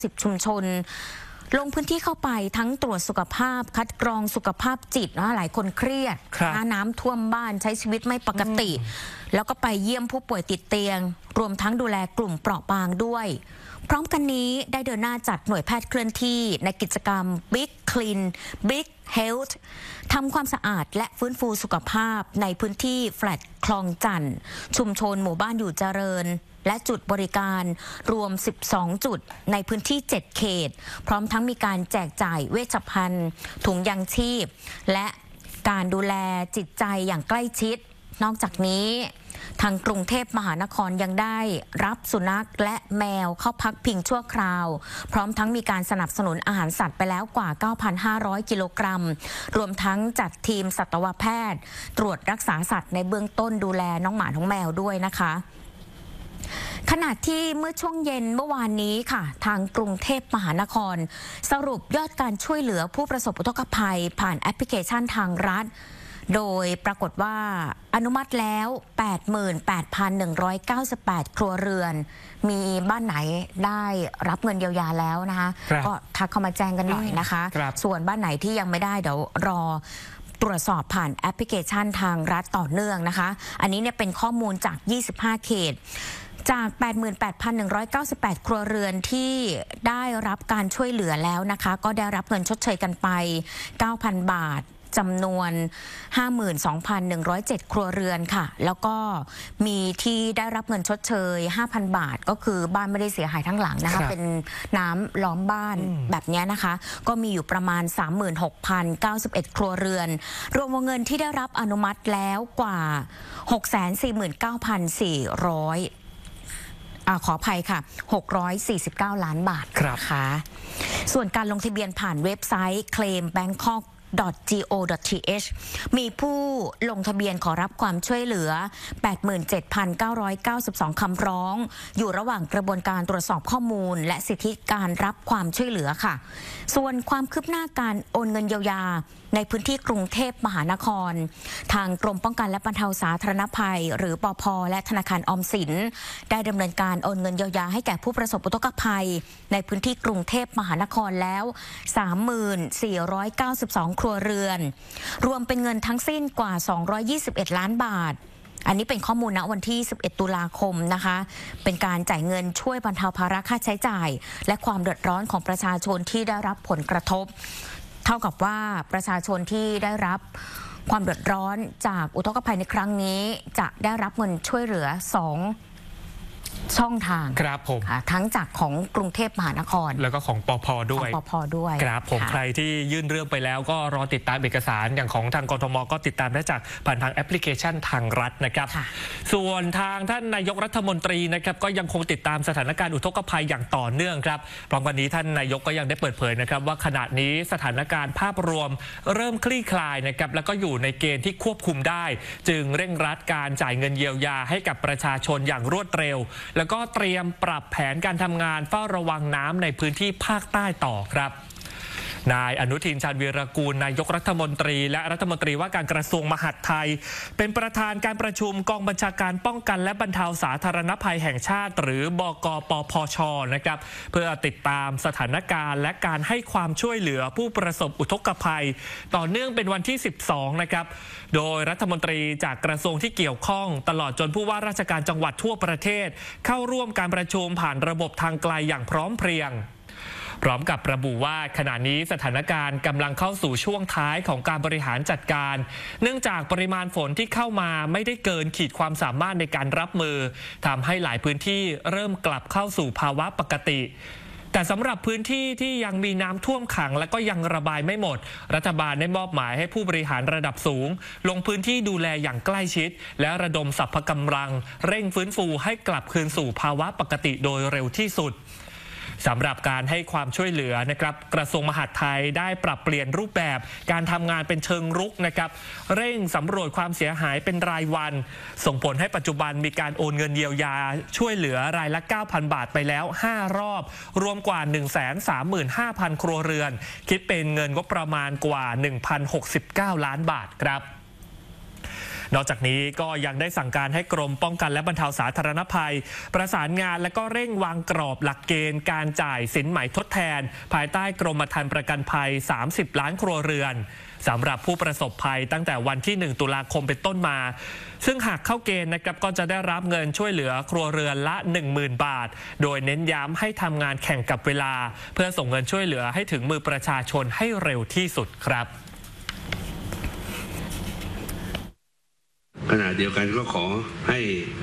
10 ชุมชนลงพื้นที่เข้าไปทั้งตรวจสุขภาพคัดกรองสุขภาพจิตหลายคนเครียดน้ำท่วมบ้านใช้ชีวิตไม่ปกติแล้วก็ไปเยี่ยมผู้ป่วยติดเตียงรวมทั้งดูแลกลุ่มเปราะบางด้วยพร้อมกันนี้ได้เดินหน้าจัดหน่วยแพทย์เคลื่อนที่ในกิจกรรม Big Clean Big Health ทำความสะอาดและฟื้นฟูสุขภาพในพื้นที่แฟลตคลองจันทร์ชุมชนหมู่บ้านอยู่เจริญและจุดบริการรวม12จุดในพื้นที่7เขตพร้อมทั้งมีการแจกจ่ายเวชภัณฑ์ถุงยางชีพและการดูแลจิตใจอย่างใกล้ชิดนอกจากนี้ทางกรุงเทพมหานครยังได้รับสุนัขและแมวเข้าพักพิงชั่วคราวพร้อมทั้งมีการสนับสนุนอาหารสัตว์ไปแล้วกว่า 9,500 กิโลกรัมรวมทั้งจัดทีมสัตวแพทย์ตรวจรักษาสัตว์ในเบื้องต้นดูแลน้องหมาน้องแมวด้วยนะคะขณะที่เมื่อช่วงเย็นเมื่อวานนี้ค่ะทางกรุงเทพมหานครสรุปยอดการช่วยเหลือผู้ประสบอุทกภัยผ่านแอปพลิเคชันทางรัฐโดยปรากฏว่าอนุมัติแล้ว 88,198 ครัวเรือนมีบ้านไหนได้รับเงินเยียวยาแล้วนะคะก็ทักเข้ามาแจ้งกันหน่อยนะคะส่วนบ้านไหนที่ยังไม่ได้เดี๋ยวรอตรวจสอบผ่านแอปพลิเคชันทางรัฐต่อเนื่องนะคะอันนี้เนี่ยเป็นข้อมูลจาก25เขตจาก 88,198 ครัวเรือนที่ได้รับการช่วยเหลือแล้วนะคะก็ได้รับเงินชดเชยกันไป 9,000 บาทจำนวน 52,107 ครัวเรือนค่ะแล้วก็มีที่ได้รับเงินชดเชย 5,000 บาทก็คือบ้านไม่ได้เสียหายทั้งหลังนะคะเป็นน้ำล้อมบ้านแบบนี้นะคะก็มีอยู่ประมาณ 36,091 ครัวเรือนรวมวงเงินที่ได้รับอนุมัติแล้วกว่า 649,400ขออภัยค่ะ649 ล้านบาทนะคะส่วนการลงทะเบียนผ่านเว็บไซต์ claim bangkok .go.th มีผู้ลงทะเบียนขอรับความช่วยเหลือ 87,992 คำร้องอยู่ระหว่างกระบวนการตรวจสอบข้อมูลและสิทธิการรับความช่วยเหลือค่ะส่วนความคืบหน้าการโอนเงินเยียวยาในพื้นที่กรุงเทพมหานครทางกรมป้องกันและบรรเทาสาธารณภัยหรือปภ.และธนาคารออมสินได้ดำเนินการโอนเงินเยียวยาให้แก่ผู้ประสบอุทกภัยในพื้นที่กรุงเทพมหานครแล้ว 34,492 ครัวเรือนรวมเป็นเงินทั้งสิ้นกว่า 221 ล้านบาทอันนี้เป็นข้อมูลณวันที่ 11 ตุลาคมนะคะเป็นการจ่ายเงินช่วยบรรเทาภาระค่าใช้จ่ายและความเดือดร้อนของประชาชนที่ได้รับผลกระทบเท่ากับว่าประชาชนที่ได้รับความเดือดร้อนจากอุทกภัยในครั้งนี้จะได้รับเงินช่วยเหลือ2ช่องทางครับผมทั้งจากของกรุงเทพมหานครแล้วก็ของปภ.ด้วยครับผมใครที่ยื่นเรื่องไปแล้วก็รอติดตามเอกสารอย่างของทางกทม.ก็ติดตามได้จากผ่านทางแอปพลิเคชันทางรัฐนะครับส่วนทางท่านนายกรัฐมนตรีนะครับก็ยังคงติดตามสถานการณ์อุทกภัยอย่างต่อเนื่องครับพร้อมกันนี้ท่านนายกก็ยังได้เปิดเผยนะครับว่าขณะนี้สถานการณ์ภาพรวมเริ่มคลี่คลายนะครับแล้วก็อยู่ในเกณฑ์ที่ควบคุมได้จึงเร่งรัดการจ่ายเงินเยียวยาให้กับประชาชนอย่างรวดเร็วแล้วก็เตรียมปรับแผนการทำงานเฝ้าระวังน้ำในพื้นที่ภาคใต้ต่อครับนายอนุทิน ชาญวีรกูลนายกรัฐมนตรีและรัฐมนตรีว่าการกระทรวงมหาดไทยเป็นประธานการประชุมกองบัญชาการป้องกันและบรรเทาสาธารณภัยแห่งชาติหรือบกปพช.นะครับเพื่อติดตามสถานการณ์และการให้ความช่วยเหลือผู้ประสบอุทกภัยต่อเนื่องเป็นวันที่ 12 นะครับโดยรัฐมนตรีจากกระทรวงที่เกี่ยวข้องตลอดจนผู้ว่าราชการจังหวัดทั่วประเทศเข้าร่วมการประชุมผ่านระบบทางไกลอย่างพร้อมเพรียงพร้อมกับระบุว่าขณะนี้สถานการณ์กำลังเข้าสู่ช่วงท้ายของการบริหารจัดการเนื่องจากปริมาณฝนที่เข้ามาไม่ได้เกินขีดความสามารถในการรับมือทำให้หลายพื้นที่เริ่มกลับเข้าสู่ภาวะปกติแต่สำหรับพื้นที่ที่ยังมีน้ำท่วมขังและก็ยังระบายไม่หมดรัฐบาลได้มอบหมายให้ผู้บริหารระดับสูงลงพื้นที่ดูแลอย่างใกล้ชิดและระดมสรรพกำลังเร่งฟื้นฟูให้กลับคืนสู่ภาวะปกติโดยเร็วที่สุดสำหรับการให้ความช่วยเหลือนะครับกระทรวงมหาดไทยได้ปรับเปลี่ยนรูปแบบการทำงานเป็นเชิงรุกนะครับเร่งสำรวจความเสียหายเป็นรายวันส่งผลให้ปัจจุบันมีการโอนเงินเยียวยาช่วยเหลือรายละ 9,000 บาทไปแล้ว5รอบรวมกว่า 135,000 ครัวเรือนคิดเป็นเงินงบประมาณกว่า 1,069 ล้านบาทครับนอกจากนี้ก็ยังได้สั่งการให้กรมป้องกันและบรรเทาสาธารณภัยประสานงานและก็เร่งวางกรอบหลักเกณฑ์การจ่ายสินไหมทดแทนภายใต้กรมธรรม์ประกันภัย30 ล้านครัวเรือนสำหรับผู้ประสบภัยตั้งแต่วันที่1 ตุลาคมเป็นต้นมาซึ่งหากเข้าเกณฑ์นะครับก็จะได้รับเงินช่วยเหลือครัวเรือนละ 10,000 บาทโดยเน้นย้ำให้ทำงานแข่งกับเวลาเพื่อส่งเงินช่วยเหลือให้ถึงมือประชาชนให้เร็วที่สุดครับขณะเดียวกันก็ขอให้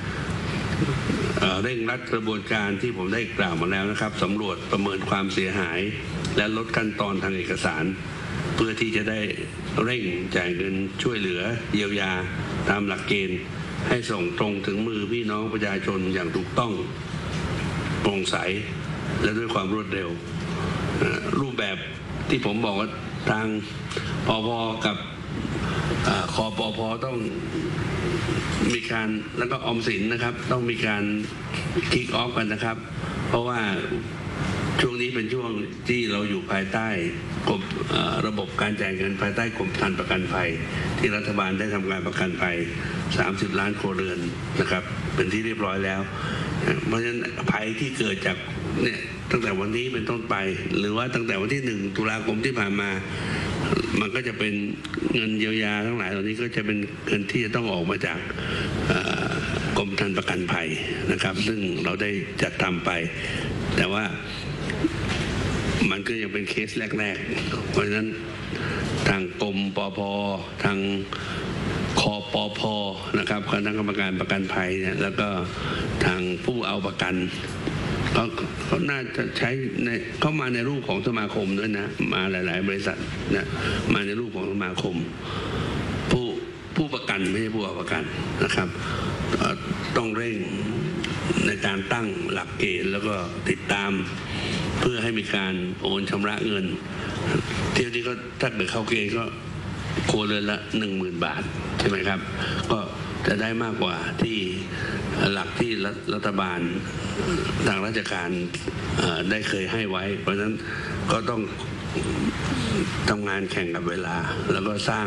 เร่งรัดกระบวนการที่ผมได้กล่าวมาแล้วนะครับสำรวจประเมินความเสียหายและลดขั้นตอนทางเอกสารเพื่อที่จะได้เร่งจ่ายเงินช่วยเหลือเยียวยาตามหลักเกณฑ์ให้ส่งตรงถึงมือพี่น้องประชาชนอย่างถูกต้องโปร่งใสและด้วยความรวดเร็วรูปแบบที่ผมบอกว่าทางปภ.กับคปภ.ต้องมีการแล้วก็ออมสินนะครับต้องมีการคิกออฟกันนะครับเพราะว่าช่วงนี้เป็นช่วงที่เราอยู่ภายใต้ระบบการจ่ายเงินภายใต้กรมธรรม์ประกันภัยที่รัฐบาลได้ทำการประกันภัย30 ล้านครัวเรือนนะครับเป็นที่เรียบร้อยแล้วเพราะฉะนั้นภัยที่เกิดจากเนี่ยตั้งแต่วันนี้เป็นต้นไปหรือว่าตั้งแต่วันที่1 ตุลาคมที่ผ่านมามันก็จะเป็นเงินเยียวยาทั้งหลายเหล่านี้ก็จะเป็นเงินที่จะต้องออกมาจากกรมธรรม์ประกันภัยนะครับซึ่งเราได้จัดทำไปแต่ว่ามันก็ยังเป็นเคสแรกๆเพราะฉะนั้นทางกรมปภ.ทางคปภ.นะครับคณะกรรมการประกันภัยเนี่ยแล้วก็ทางผู้เอาประกันเขาน่าจะใช้เข้ามาในรูปของสมาคมด้วยนะมาหลายๆบริษัทนะมาในรูปของสมาคมผู้ประกันไม่ใช่ผู้เอาประกันนะครับต้องเร่งในการตั้งหลักเกณฑ์แล้วก็ติดตามเพื่อให้มีการโอนชำระเงินเที่ยวนี้ก็ถ้าเกิดเข้าเกณฑ์ก็ครัวเรือนละ 10,000 บาทใช่ไหมครับก็จะได้มากกว่าที่หลักที่รัฐบาลทางราชการได้เคยให้ไว้เพราะฉะนั้นก็ต้องทำงานแข่งกับเวลาแล้วก็สร้าง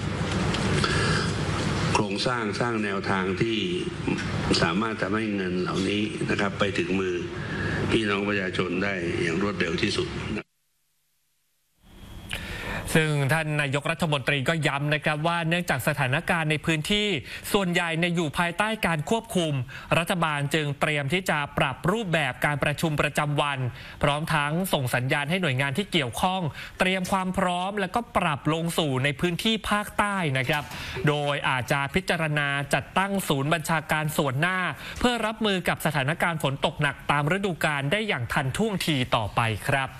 โครงสร้างแนวทางที่สามารถทำให้เงินเหล่านี้นะครับไปถึงมือพี่น้องประชาชนได้อย่างรวดเร็วที่สุดซึ่งท่านนายกรัฐมนตรีก็ย้ำนะครับว่าเนื่องจากสถานการณ์ในพื้นที่ส่วนใหญ่อยู่ภายใต้การควบคุมรัฐบาลจึงเตรียมที่จะปรับรูปแบบการประชุมประจำวันพร้อมทั้งส่งสัญญาณให้หน่วยงานที่เกี่ยวข้องเตรียมความพร้อมและก็ปรับลงสู่ในพื้นที่ภาคใต้นะครับโดยอาจจะพิจารณาจัดตั้งศูนย์บัญชาการส่วนหน้าเพื่อรับมือกับสถานการณ์ฝนตกหนักตามฤดูกาลได้อย่างทันท่วงทีต่อไปครับ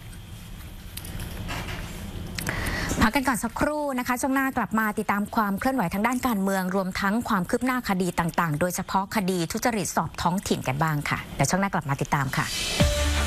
พักกันก่อนสักครู่นะคะช่วงหน้ากลับมาติดตามความเคลื่อนไหวทางด้านการเมืองรวมทั้งความคืบหน้าคดีต่างๆโดยเฉพาะคดีทุจริตสอบท้องถิ่นกันบ้างค่ะเดี๋ยวช่วงหน้ากลับมาติดตามค่ะ